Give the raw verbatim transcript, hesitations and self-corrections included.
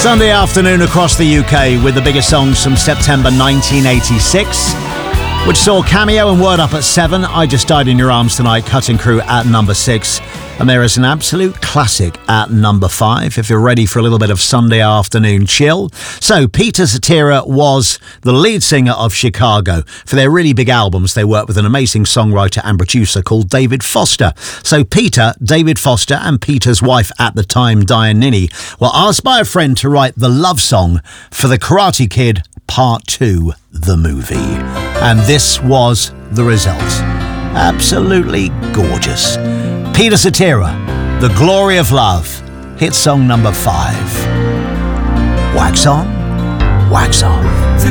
Sunday afternoon across the U K with the biggest songs from September nineteen eighty-six, which saw Cameo and Word Up at seven, I Just Died in Your Arms Tonight, Cutting Crew at number six, and there is an absolute classic at number five, if you're ready for a little bit of Sunday afternoon chill. So, Peter Cetera was the lead singer of Chicago. For their really big albums, they worked with an amazing songwriter and producer called David Foster. So, Peter, David Foster, and Peter's wife at the time, Diane Ninny, were asked by a friend to write the love song for The Karate Kid Part two, the movie. And this was the result. Absolutely gorgeous. Peter Cetera, The Glory of Love, hit song number five. Wax on, wax off.